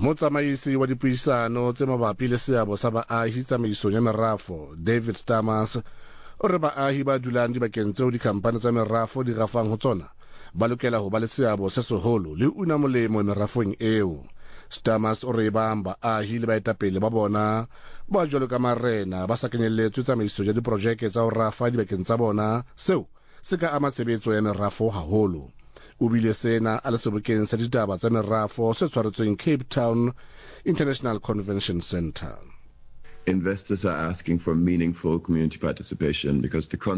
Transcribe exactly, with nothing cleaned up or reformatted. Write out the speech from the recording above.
Motsamaisi wa dipuisano tse mabapi le seabo sa baahi tsamaisong ya merafo David Stammas o re baahi ba dulang dibakeng tseo dikhampani tsa merafo di rafang ho tsona ba lokela ho ba le seabo se seholo le una molemo merafong eo. Stammas o re bang baahi le baetapele ba bona ba jwalo ka marena ba sa kenyelletswe tsamaiso ya diprojeke tsa ho rafa dibakeng tsa bona, seo se ka ama tshebetso ya merafo haholo. O bile sena a le sebokeng sa ditaba tsa merafo se tshwaretsweng Cape Town International Convention Centre. Investors are asking for meaningful community participation because the